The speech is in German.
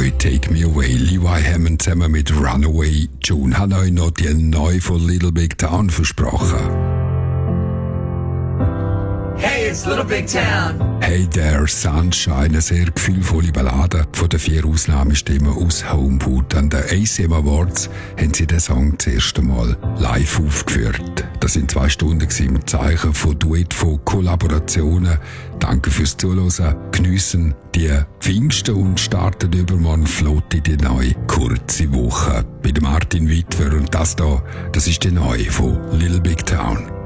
Boy Take Me Away. Levi Hammond zusammen mit Runaway June hat euch noch die neue von Little Big Town versprochen. Hey, it's Little Big Town. Hey There, Sunshine, eine sehr gefühlvolle Ballade von den 4 Ausnahmestimmen aus Homewood. An den ACM Awards haben sie den Song das erste Mal live aufgeführt. Das sind 2 Stunden im Zeichen von Duett, von Kollaborationen. Danke fürs Zuhören. Geniessen die Pfingsten und starten übermorgen flott in die neue kurze Woche. Bei Martin Wittwer und das ist die neue von Little Big Town.